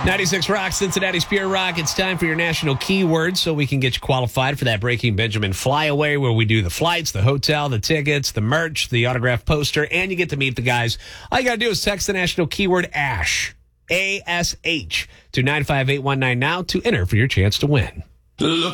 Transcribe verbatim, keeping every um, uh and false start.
ninety-six Rock, Cincinnati's Pure Rock. It's time for your national keyword so we can get you qualified for that Breaking Benjamin flyaway where we do the flights, the hotel, the tickets, the merch, the autographed poster, and you get to meet the guys. All you got to do is text the national keyword ASH, A S H, to nine five eight one nine now to enter for your chance to win. Look